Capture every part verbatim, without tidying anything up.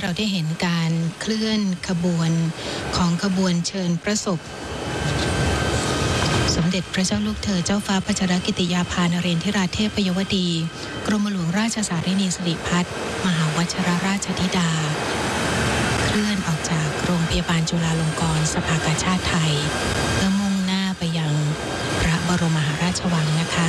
เราได้เห็นการเคลื่อนขบวนของขบวนเชิญพระศพสมเด็จพระเจ้าลูกเธอเจ้าฟ้าพัชรกิติยาภานเรนทิราเทพยวดีกรมหลวงราชสารินีสิริพัฒน์มหาวชิรราชธิดาเคลื่อนออกจากโรงพยาบาลจุฬาลงกรณ์สภากาชาดไทยเพื่อมุ่งหน้าไปยังพระบรมมหาราชวังนะคะ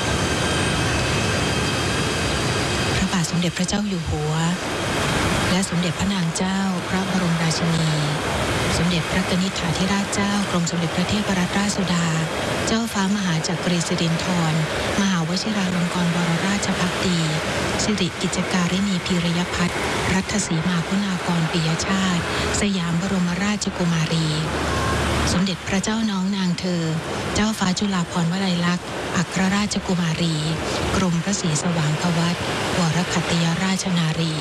พระบาทสมเด็จพระเจ้าอยู่หัวและสมเด็จพระนางเจ้าพระบรมราชินีสมเด็จพระกนิษฐาธิราชเจ้ากรมสมเด็จพระเทพรัตนราชสุดาเจ้าฟ้ามหาจักรีสิรินธรมหาวชิราลงกรณ์บรมราชภักดีสิริกิจการินีพีรยพัฒน์รัตสีมาคุณากรปิยชาติสยามบรมราชกุมารีสมเด็จพระเจ้าน้องนางเธอเจ้าฟ้าจุฬาภรณ์วลัยลักษณ์อัครราชกุมารีกรมพระศรีสว่างควัตรวรคัตติยราชนารี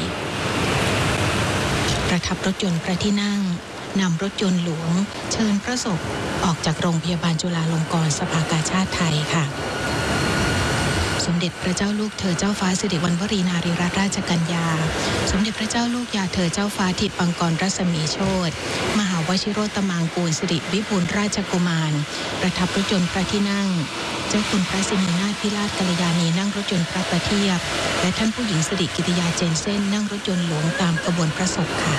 ประทับรถยนต์พระที่นั่งนำรถยนต์หลวงเชิญพระศพออกจากโรงพยาบาลจุฬาลงกรณ์สภากาชาดไทยค่ะสมเด็จพระเจ้าลูกเธอเจ้าฟ้าสิริวัณวรีนารีรัตนราชกัญญาสมเด็จพระเจ้าลูกยาเธอเจ้าฟ้าทิดปังกรรัศมีโชติมหาวชิโรตมังกูลสิริวิบูลย์ราชกุมารประทับรถยนต์พระที่นั่งเจ้าคุณพระสินีนาถพิราชกัลยาณีนั่งรถยนต์พระประเทียบและท่านผู้หญิงสิริกิติยาเจนเซ่นนั่งรถยนต์หลวงตามขบวนพระศพค่ะ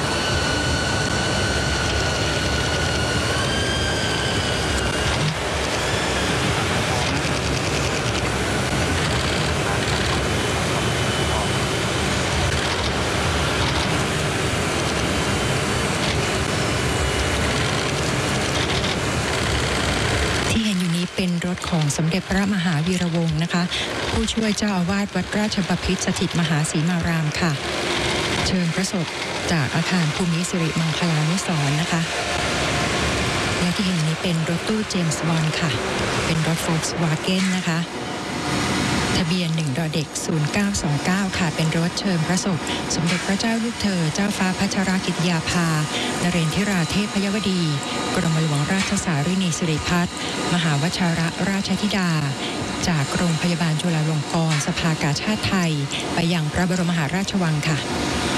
เป็นรถของสมเด็จพระมหาวีระวงศ์นะคะผู้ช่วยเจ้าอาวาสวัดราชบพิตรสถิตมหาสีมารามค่ะเชิญพระศพจากอาคารภูมิสิริมังคลานุสรณ์นะคะและที่เห็นนี้เป็นรถตู้เจมส์บอนด์ค่ะเป็นรถโฟล์คส์วาเก้นนะคะทะเบียนหนึ่งดอเด็กศูนย์เก้าสองเก้าค่ะเป็นรถเชิญพระศพสมเด็จพระเจ้าลูกเธอเจ้าฟ้าพัชรกิติยาภานเรนทิราเทพยวดีกรมหลวงราชสารินีสิริพัฒน์มหาวชิรราชธิดาจากโรงพยาบาลจุฬาลงกรณ์สภากาชาดไทยไปยังพระบรมมหาราชวังค่ะ